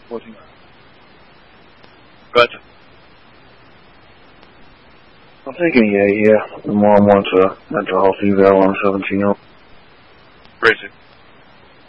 14. Gotcha. I'm thinking, yeah. The mom wants a mental health eval on 17-year-old. Crazy.